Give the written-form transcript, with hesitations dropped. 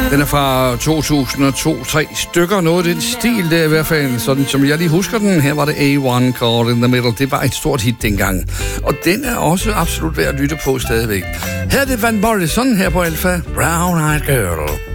Den er fra 2002-3 stykker, noget af den stil der i hvert fald, sådan som jeg lige husker den. Her var det A1 Caught in the Middle. Det var et stort hit dengang. Og den er også absolut værd at lytte på stadigvæk. Her er det Van Morrison her på Alpha. Brown Eyed Girl.